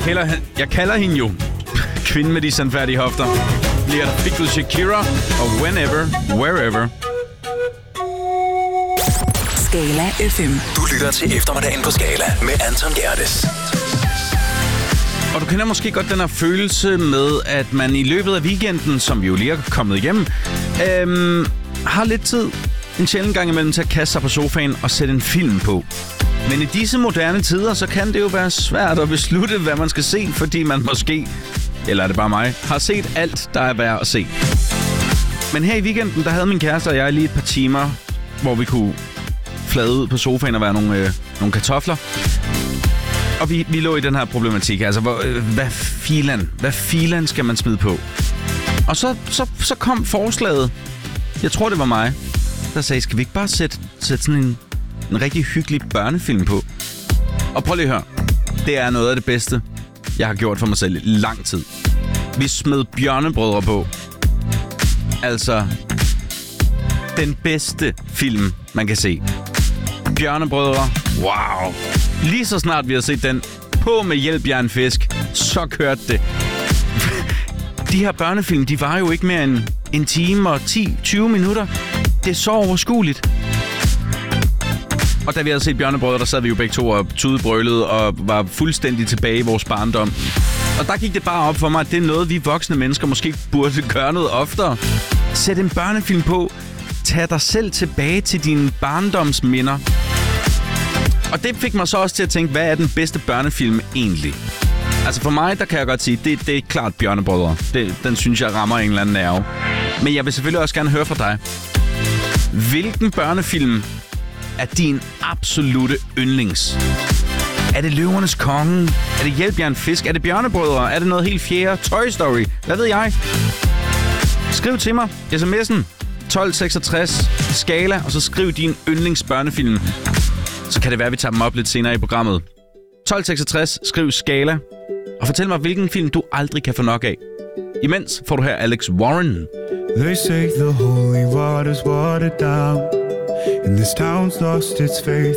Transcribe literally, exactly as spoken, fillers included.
kalder, jeg kalder hende jo kvinden med de sandfærdige hofter. Bliver der fik du Shakira og Whenever, Wherever. Skala F M. Du lytter til eftermiddagen på Skala med Anton Gerdes. Og du kender måske godt den her følelse med, at man i løbet af weekenden, som vi jo lige er kommet hjem, øhm, har lidt tid, en sjældent gang imellem, til at kaste sig på sofaen og sætte en film på. Men i disse moderne tider, så kan det jo være svært at beslutte, hvad man skal se, fordi man måske, eller er det bare mig, har set alt, der er værd at se. Men her i weekenden, der havde min kæreste og jeg lige et par timer, hvor vi kunne flade ud på sofaen og være nogle, øh, nogle kartofler. Og vi, vi lå i den her problematik, altså hvor, øh, hvad filan, hvad filan skal man smide på? Og så, så, så kom forslaget, jeg tror det var mig, der sagde, skal vi ikke bare sætte, sætte sådan en, en rigtig hyggelig børnefilm på? Og prøv lige at høre, det er noget af det bedste, jeg har gjort for mig selv i lang tid. Vi smed Bjørnebrødre på. Altså, den bedste film, man kan se. Bjørnebrødre, wow. Lige så snart vi har set den på med Hjælp jer en fisk, så kørte det. De her børnefilm, de var jo ikke mere end en time og ti til tyve minutter. Det er så overskueligt. Og da vi havde set Bjørnebrødre, der sad vi jo begge to og tudebrølede og var fuldstændig tilbage i vores barndom. Og der gik det bare op for mig, at det er noget, vi voksne mennesker måske burde gøre noget oftere. Sæt en børnefilm på. Tag dig selv tilbage til dine barndomsminder. Og det fik mig så også til at tænke, hvad er den bedste børnefilm egentlig? Altså for mig, der kan jeg godt sige, det, det er klart Bjørnebrødre. Det, den synes jeg rammer en eller anden nerve. Men jeg vil selvfølgelig også gerne høre fra dig. Hvilken børnefilm er din absolute yndlings? Er det Løvernes Konge? Er det Hjælp jer en fisk? Er det Bjørnebrødre? Er det noget helt fjerde? Toy Story? Hvad ved jeg? Skriv til mig. sms'en tolv seksogtres Skala, og så skriv din yndlingsbørnefilm. Så kan det være, at vi tager dem op lidt senere i programmet. tolv seksogtres, skriv Skala, og fortæl mig, hvilken film du aldrig kan få nok af. Imens får du her Alex Warren. They say the holy water's watered down, and this town's lost its faith.